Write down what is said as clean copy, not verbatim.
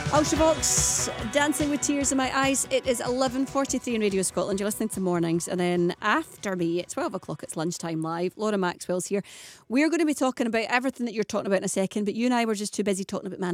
Ultravox, Dancing with Tears in My Eyes. It is 11:43 in Radio Scotland. You're listening to Mornings. And then after me, at 12 o'clock, it's Lunchtime Live. Laura Maxwell's here. We're going to be talking about everything that you're talking about in a second, but you and I were just too busy talking about Man